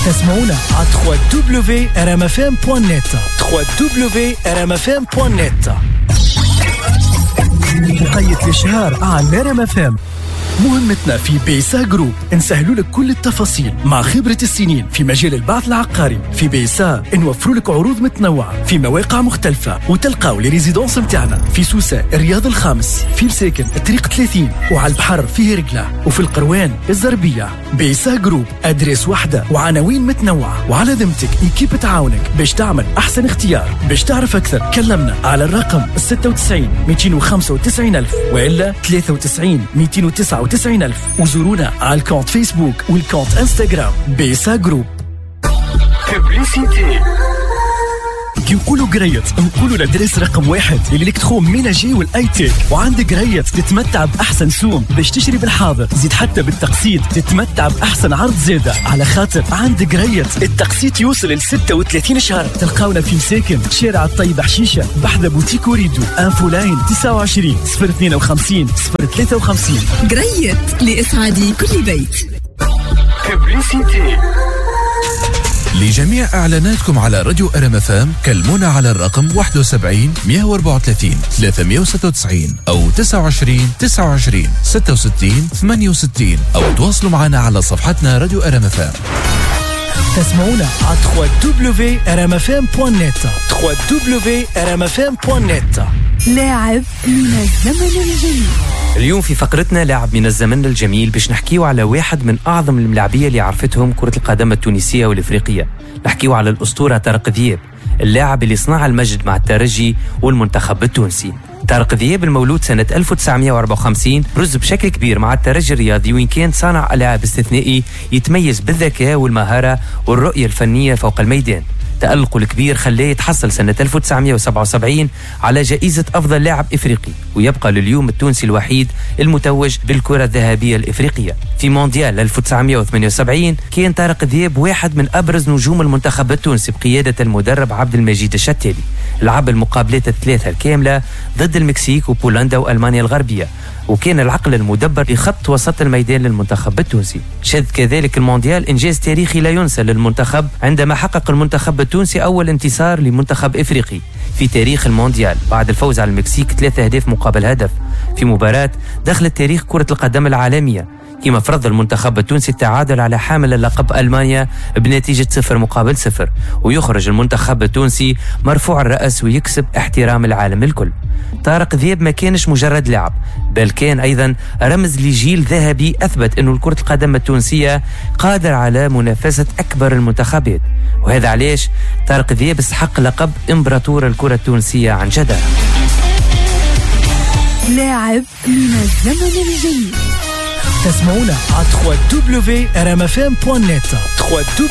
تسمعونا على www.rmfm.net www.rmfm.net. وقية الإشهار على RMFM. مهمتنا في بيسا جروب نسهلوا لك كل التفاصيل مع خبرة السنين في مجال البعث العقاري. في بيسا نوفروا لك عروض متنوعة في مواقع مختلفة، وتلقاو لي ريزيدونس متاعنا في سوسة الرياض الخامس، في مساكن الطريق 30، وعلى البحر في هرقلة، وفي القروان الزربية. بيسا جروب أدريس واحدة وعناوين متنوعة، وعلى ذمتك إيكيب تعاونك باش تعمل أحسن اختيار. باش تعرف أكثر كلمنا على الرقم 96 295 ألف وإلا 93 299 ألف، وزورونا على الكونت فيسبوك والكونت انستغرام بيسا جروب. ببليسيتي كي نقولوا قريت نقولوا الادريس رقم 1 للإلكترو ميناجي والايتيك. وعندك قريت تتمتع باحسن سوم باش تشتري بالحاضر، زيد حتى بالتقسيط تتمتع باحسن عرض زياده، على خاطر عندك قريت التقسيط يوصل ل 36 شهر. تلقاونا في مساكن شارع الطيب حشيشه بحذا بوتيك وريدو. انفو لاين 29 052 053. قريت لإسعاد كل بيت. ببليسيتي لجميع إعلاناتكم على راديو RMFM كلمونا على الرقم 71 134 396 أو 29 29 66 68 أو تواصلوا معنا على صفحتنا راديو RMFM. تسمعونا على www.rmfm.net www.rmfm.net. لاعب من الزمن الجميل. اليوم في فقرتنا لاعب من الزمن الجميل باش نحكيو على واحد من أعظم الملاعبية اللي عرفتهم كرة القدم التونسية والإفريقية. نحكيو على الأسطورة طارق ذياب، اللاعب اللي صنع المجد مع الترجي والمنتخب التونسي. طارق ذياب المولود سنة 1954 برز بشكل كبير مع الترجي الرياضي، وين كان صانع ألعاب استثنائي يتميز بالذكاء والمهارة والرؤية الفنية فوق الميدان. تألقه الكبير خلاه يتحصل سنة 1977 على جائزة أفضل لاعب إفريقي، ويبقى لليوم التونسي الوحيد المتوج بالكرة الذهبية الإفريقية. في مونديال 1978 كان طارق ذياب واحد من أبرز نجوم المنتخب التونسي بقيادة المدرب عبد المجيد الشتالي. لعب المقابلات الثلاثة الكاملة ضد المكسيك وبولندا وألمانيا الغربية، وكان العقل المدبر لخط وسط الميدان للمنتخب التونسي. شهد كذلك المونديال إنجاز تاريخي لا ينسى للمنتخب عندما حقق المنتخب التونسي أول انتصار لمنتخب إفريقي في تاريخ المونديال بعد الفوز على المكسيك 3 أهداف مقابل هدف في مباراة دخلت تاريخ كرة القدم العالمية، كما فرض المنتخب التونسي التعادل على حامل اللقب ألمانيا بنتيجة 0-0، ويخرج المنتخب التونسي مرفوع الرأس ويكسب احترام العالم الكل. طارق ذياب ما كانش مجرد لاعب، بل كان أيضا رمز لجيل ذهبي أثبت أنه كرة القدم التونسية قادر على منافسة أكبر المنتخبات، وهذا علاش طارق ذياب استحق لقب إمبراطور الكرة التونسية عن جدارة. لاعب من الزمن الجميل. تسمعونا على www.rmfm.net